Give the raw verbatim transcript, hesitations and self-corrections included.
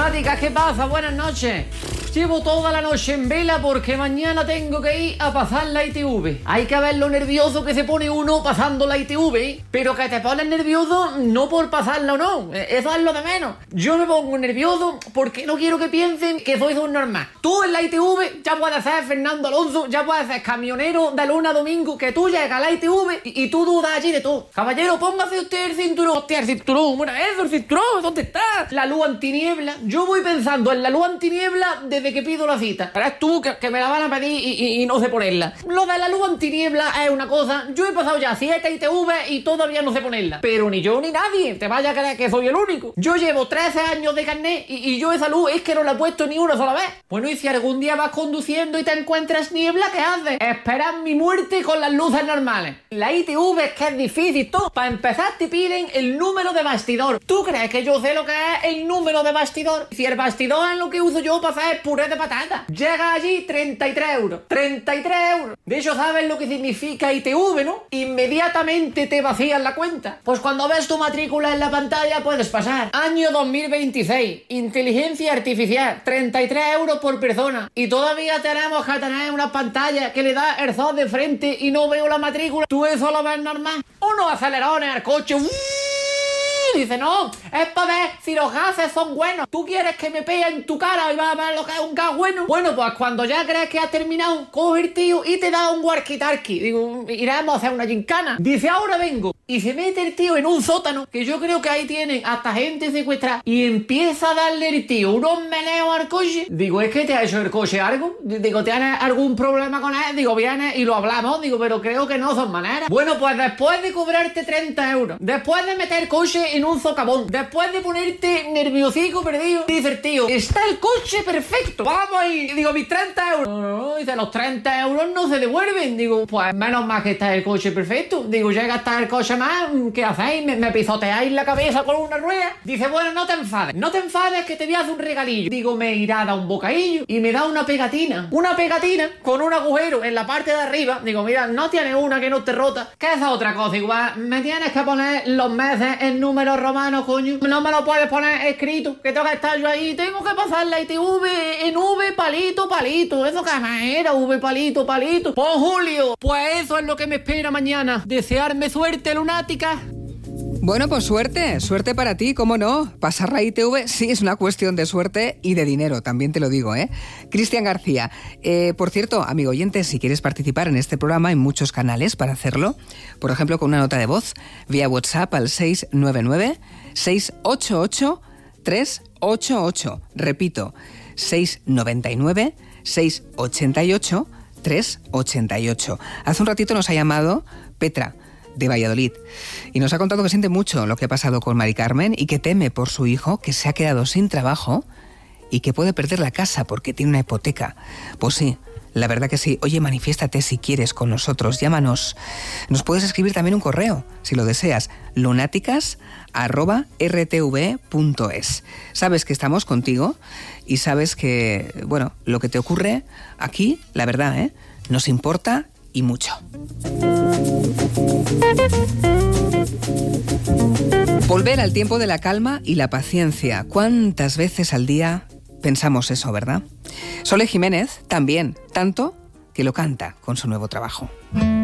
Lunáticas, ¿qué pasa? Buenas noches. Llevo toda la noche en vela porque mañana tengo que ir a pasar la I T V. Hay que ver lo nervioso que se pone uno pasando la I T V, ¿eh? Pero que te pones nervioso no por pasarla o no. Eso es lo de menos. Yo me pongo nervioso porque no quiero que piensen que soy subnormal. Tú en la I T V ya puedes ser Fernando Alonso, ya puedes ser camionero de lunes a domingo, que tú llegas a la I T V y, y tú dudas allí de todo. Caballero, póngase usted el cinturón. Hostia, el cinturón. Bueno, eso, el cinturón. ¿Dónde está? La luz antiniebla. Yo voy pensando en la luz antiniebla desde que pido la cita. Verás tú que, que me la van a pedir y, y, y no sé ponerla. Lo de la luz antiniebla es una cosa. Yo he pasado ya siete I T V y todavía no sé ponerla. Pero ni yo ni nadie te vaya a creer que soy el único. Yo llevo trece años de carnet y, y yo esa luz es que no la he puesto ni una sola vez. Bueno, y si algún día vas conduciendo y te encuentras niebla, ¿qué haces? Esperas mi muerte con las luces normales. La I T V es que es difícil, tú. Para empezar te piden el número de bastidor. ¿Tú crees que yo sé lo que es el número de bastidor? Si el bastidor es lo que uso yo para hacer puré de patata. Llega allí treinta y tres euros. treinta y tres euros. De hecho, ¿sabes lo que significa I T V, no? Inmediatamente te vacían la cuenta. Pues cuando ves tu matrícula en la pantalla puedes pasar. Año dos mil veintiséis. Inteligencia artificial. treinta y tres euros por persona. Y todavía tenemos que tener una pantalla que le da el sol de frente y no veo la matrícula. ¿Tú eso lo ves normal? Unos acelerones al coche. Dice, no, es para ver si los gases son buenos. ¿Tú quieres que me pegue en tu cara y vas a ver lo que es un gas bueno? Bueno, pues cuando ya crees que has terminado, coge el tío y te da un walkie-talkie. Digo, iremos a hacer una gincana. Dice, ahora vengo. Y se mete el tío en un sótano, que yo creo que ahí tienen hasta gente secuestrada. Y empieza a darle el tío unos meneos al coche. Digo, ¿es que te ha hecho el coche algo? Digo, ¿tienes algún problema con él? Digo, vienes y lo hablamos. Digo, pero creo que no son maneras. Bueno, pues después de cobrarte treinta euros, después de meter el coche en un socavón, después de ponerte nerviosico perdido, dice el tío, está el coche perfecto, vamos ahí. Digo, mis treinta euros. No, no, no, dice, los treinta euros no se devuelven. Digo, pues menos mal que está el coche perfecto. Digo, llega hasta el coche más, ¿qué hacéis? ¿Me, me pisoteáis la cabeza con una rueda? Dice, bueno, no te enfades, no te enfades que te voy a hacer un regalillo. Digo, me irá a dar un bocadillo y me da una pegatina, una pegatina con un agujero en la parte de arriba. Digo, mira, no tienes una que no te rota. ¿Qué es otra cosa? Igual, me tienes que poner los meses en números romanos, coño. No me lo puedes poner escrito, que tengo que estar yo ahí. Tengo que pasar la I T V en V palito, palito. Eso que era V palito, palito. Pues Julio, pues eso es lo que me espera mañana. Desearme suerte, lunática. Bueno, pues suerte, suerte para ti, ¿cómo no? Pasar la I T V sí es una cuestión de suerte y de dinero, también te lo digo, ¿eh? Cristian García, eh, por cierto, amigo oyente, si quieres participar en este programa hay muchos canales para hacerlo, por ejemplo con una nota de voz vía WhatsApp al seis nueve nueve, seis ocho ocho, tres ocho ocho, repito, seis nueve nueve, seis ocho ocho, tres ocho ocho. Hace un ratito nos ha llamado Petra, de Valladolid, y nos ha contado que siente mucho lo que ha pasado con Mari Carmen y que teme por su hijo, que se ha quedado sin trabajo y que puede perder la casa porque tiene una hipoteca. Pues sí, la verdad que sí. Oye, manifiéstate si quieres con nosotros, llámanos. Nos puedes escribir también un correo, si lo deseas, lunáticas arroba r t v punto es. Sabes que estamos contigo y sabes que, bueno, lo que te ocurre aquí, la verdad, ¿eh? Nos importa y mucho. Volver al tiempo de la calma y la paciencia. ¿Cuántas veces al día pensamos eso, verdad? Sole Jiménez también, tanto que lo canta con su nuevo trabajo.